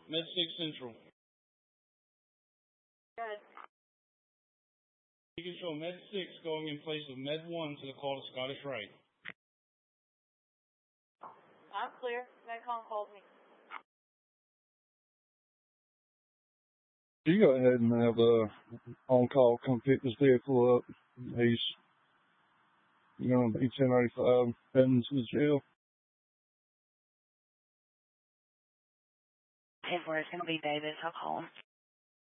Med 6 Central. Good. You can show Med 6 going in place of Med 1 to the call to Scottish Rite. I'm clear. Medcom called me. You go ahead and have on-call come pick this vehicle up. He's going to be 1085 heading to the jail. 10-4 is going to be Davis. I'll call him.